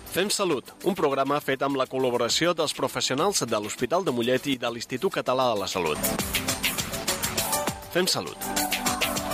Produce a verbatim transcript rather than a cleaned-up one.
Fem Salut, un programa fet amb la col·laboració dels professionals de l'Hospital de Mollet i de l'Institut Català de la Salut. Fem Salut.